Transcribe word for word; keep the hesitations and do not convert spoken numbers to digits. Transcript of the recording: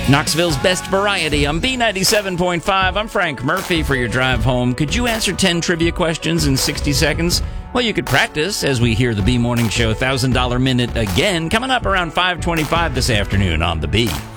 Knoxville's best variety on B ninety-seven point five. I'm Frank Murphy for your drive home. Could you answer ten trivia questions in sixty seconds? Well, you could practice as we hear the B Morning Show one thousand dollars Minute again, coming up around five twenty-five this afternoon on the B.